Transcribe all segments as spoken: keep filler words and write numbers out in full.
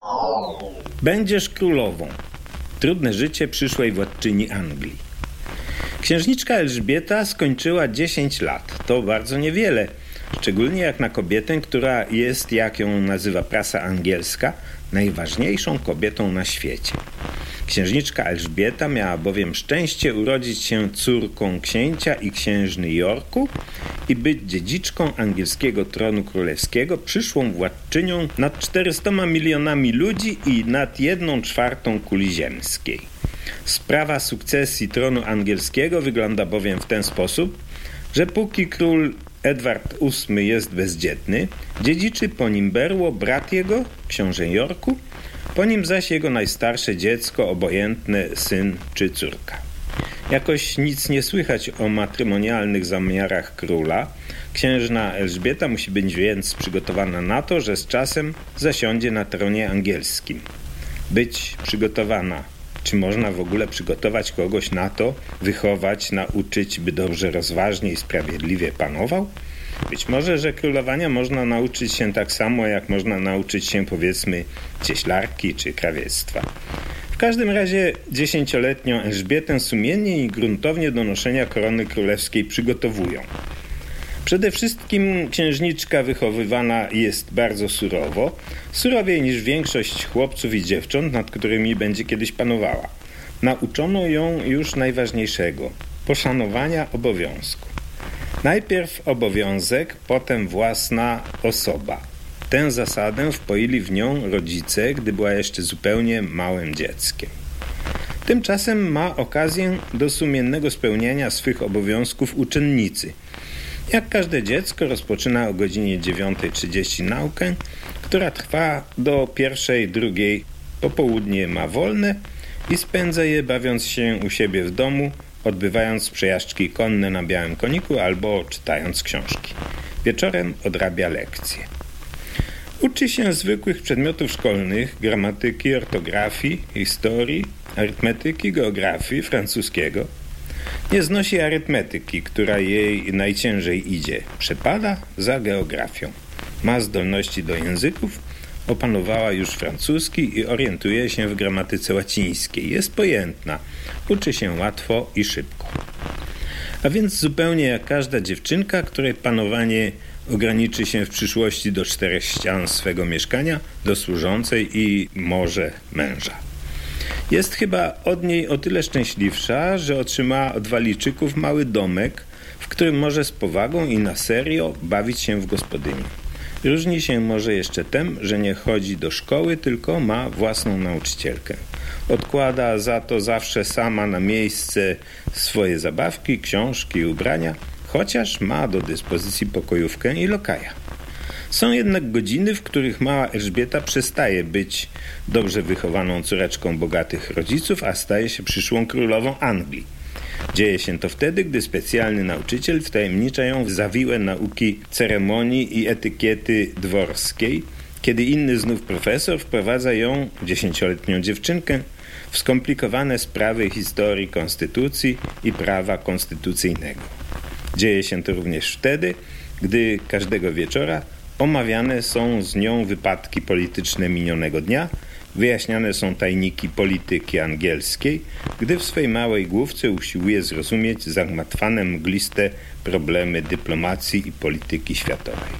Będziesz królową. Trudne życie przyszłej władczyni Anglii. Księżniczka Elżbieta skończyła dziesięć lat. To bardzo niewiele, szczególnie jak na kobietę, która jest, jak ją nazywa prasa angielska, najważniejszą kobietą na świecie. Księżniczka Elżbieta miała bowiem szczęście urodzić się córką księcia i księżny Yorku i być dziedziczką angielskiego tronu królewskiego, przyszłą władczynią nad czterystoma milionami ludzi i nad jedną czwartą kuli ziemskiej. Sprawa sukcesji tronu angielskiego wygląda bowiem w ten sposób, że póki król Edward ósmy jest bezdzietny, dziedziczy po nim berło brat jego, książę Yorku, po nim zaś jego najstarsze dziecko, obojętne syn czy córka. Jakoś nic nie słychać o matrymonialnych zamiarach króla. Księżna Elżbieta musi być więc przygotowana na to, że z czasem zasiądzie na tronie angielskim. Być przygotowana. Czy można w ogóle przygotować kogoś na to, wychować, nauczyć, by dobrze, rozważnie i sprawiedliwie panował? Być może, że królowania można nauczyć się tak samo, jak można nauczyć się, powiedzmy, cieślarki czy krawiectwa. W każdym razie dziesięcioletnią Elżbietę sumiennie i gruntownie do noszenia korony królewskiej przygotowują. Przede wszystkim księżniczka wychowywana jest bardzo surowo, surowiej niż większość chłopców i dziewcząt, nad którymi będzie kiedyś panowała. Nauczono ją już najważniejszego – poszanowania obowiązku. Najpierw obowiązek, potem własna osoba. Tę zasadę wpoili w nią rodzice, gdy była jeszcze zupełnie małym dzieckiem. Tymczasem ma okazję do sumiennego spełniania swych obowiązków uczennicy. Jak każde dziecko rozpoczyna o godzinie dziewiąta trzydzieści naukę, która trwa do pierwszej, drugiej. Popołudnie ma wolne i spędza je bawiąc się u siebie w domu, odbywając przejażdżki konne na białym koniku albo czytając książki. Wieczorem odrabia lekcje. Uczy się zwykłych przedmiotów szkolnych, gramatyki, ortografii, historii, arytmetyki, geografii, francuskiego. Nie znosi arytmetyki, która jej najciężej idzie. Przepada za geografią. Ma zdolności do języków, opanowała już francuski i orientuje się w gramatyce łacińskiej. Jest pojętna, uczy się łatwo i szybko. A więc zupełnie jak każda dziewczynka, której panowanie ograniczy się w przyszłości do czterech ścian swego mieszkania, do służącej i może męża. Jest chyba od niej o tyle szczęśliwsza, że otrzymała od Walijczyków mały domek, w którym może z powagą i na serio bawić się w gospodyni. Różni się może jeszcze tym, że nie chodzi do szkoły, tylko ma własną nauczycielkę. Odkłada za to zawsze sama na miejsce swoje zabawki, książki i ubrania, chociaż ma do dyspozycji pokojówkę i lokaja. Są jednak godziny, w których mała Elżbieta przestaje być dobrze wychowaną córeczką bogatych rodziców, a staje się przyszłą królową Anglii. Dzieje się to wtedy, gdy specjalny nauczyciel wtajemnicza ją w zawiłe nauki ceremonii i etykiety dworskiej, kiedy inny znów profesor wprowadza ją, dziesięcioletnią dziewczynkę, w skomplikowane sprawy historii konstytucji i prawa konstytucyjnego. Dzieje się to również wtedy, gdy każdego wieczora omawiane są z nią wypadki polityczne minionego dnia, wyjaśniane są tajniki polityki angielskiej, gdy w swej małej główce usiłuje zrozumieć zagmatwane mgliste problemy dyplomacji i polityki światowej.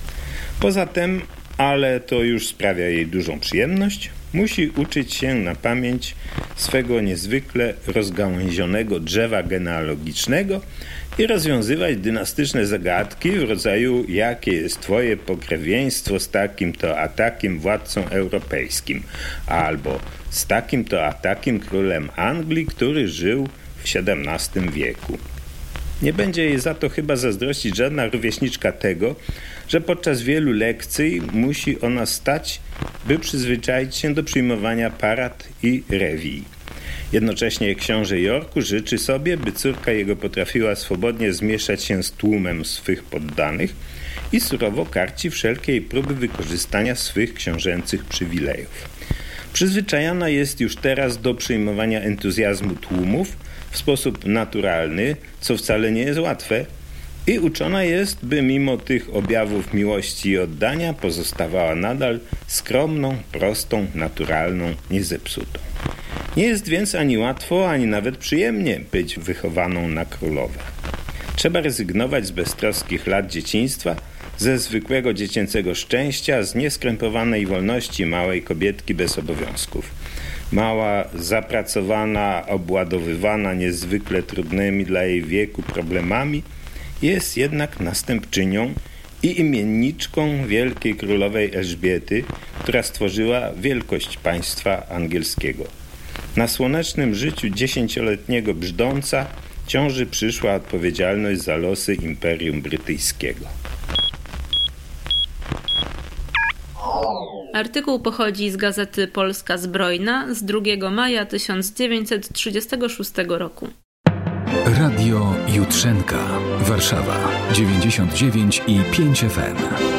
Poza tym, ale to już sprawia jej dużą przyjemność, musi uczyć się na pamięć swego niezwykle rozgałęzionego drzewa genealogicznego i rozwiązywać dynastyczne zagadki w rodzaju jakie jest twoje pokrewieństwo z takim to a takim władcą europejskim albo z takim to a takim królem Anglii, który żył w siedemnastym wieku. Nie będzie jej za to chyba zazdrościć żadna rówieśniczka tego, że podczas wielu lekcji musi ona stać, by przyzwyczaić się do przyjmowania parad i rewii. Jednocześnie książę Yorku życzy sobie, by córka jego potrafiła swobodnie zmieszać się z tłumem swych poddanych i surowo karci wszelkiej próby wykorzystania swych książęcych przywilejów. Przyzwyczajana jest już teraz do przyjmowania entuzjazmu tłumów w sposób naturalny, co wcale nie jest łatwe, I uczona jest, by mimo tych objawów miłości i oddania pozostawała nadal skromną, prostą, naturalną, niezepsutą. Nie jest więc ani łatwo, ani nawet przyjemnie być wychowaną na królowę. Trzeba rezygnować z beztroskich lat dzieciństwa, ze zwykłego dziecięcego szczęścia, z nieskrępowanej wolności małej kobietki bez obowiązków. Mała, zapracowana, obładowywana niezwykle trudnymi dla jej wieku problemami, jest jednak następczynią i imienniczką wielkiej królowej Elżbiety, która stworzyła wielkość państwa angielskiego. Na słonecznym życiu dziesięcioletniego brzdąca ciąży przyszła odpowiedzialność za losy Imperium Brytyjskiego. Artykuł pochodzi z Gazety Polska Zbrojna z drugiego maja tysiąc dziewięćset trzydziestego szóstego roku. Radio Jutrzenka, Warszawa, dziewięćdziesiąt dziewięć i pięć F M.